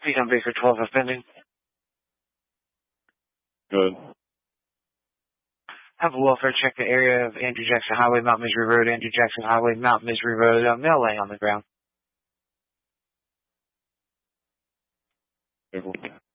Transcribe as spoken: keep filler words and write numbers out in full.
Pete on Baker twelve F pending. Good. Have a welfare check the area of Andrew Jackson Highway, Mount Misery Road, Andrew Jackson Highway, Mount Misery Road, uh, male laying on the ground. April.